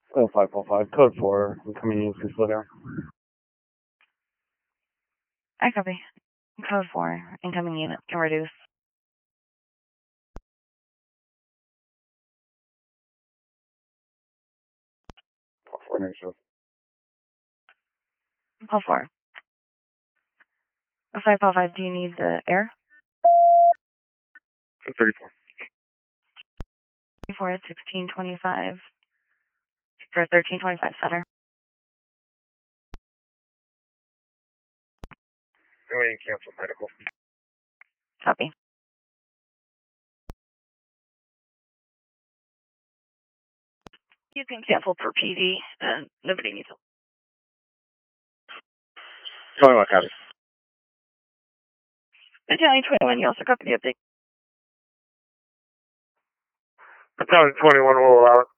545, code 4, incoming units, please slow down. I copy. Code 4, incoming unit, can reduce. Call 4, negative. Call 4. 555, do you need the air? 34. 34 at 1625. For 1325, setter. Go ahead and cancel medical. Copy. You can cancel per PD, nobody needs help. Tell me what copy. Battalion 21, you also copy the update. Battalion 21 will allow it.